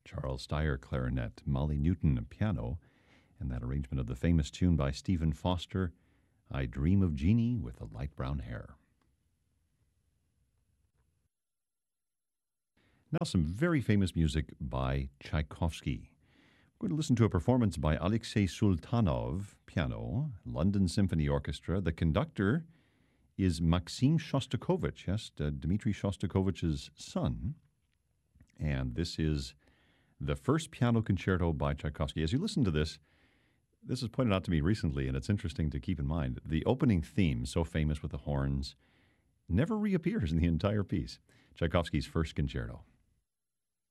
Charles Steyer, clarinet, Molly Newton, piano, and that arrangement of the famous tune by Stephen Foster, I Dream of Jeannie with the Light Brown Hair. Now some very famous music by Tchaikovsky. We're going to listen to a performance by Alexei Sultanov, piano, London Symphony Orchestra. The conductor is Maxim Shostakovich, yes, Dmitri Shostakovich's son. And this is the first piano concerto by Tchaikovsky. As you listen to this was pointed out to me recently, and it's interesting to keep in mind. The opening theme, so famous with the horns, never reappears in the entire piece. Tchaikovsky's first concerto.